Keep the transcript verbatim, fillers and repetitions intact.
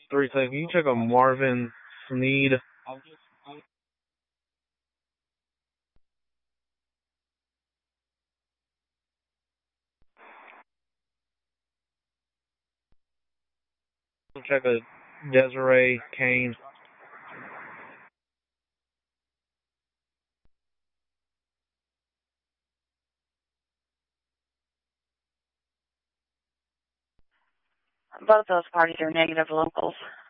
Three seconds. Can you check on Marvin Sneed? Check a Desiree Kane. Both those parties are negative locals.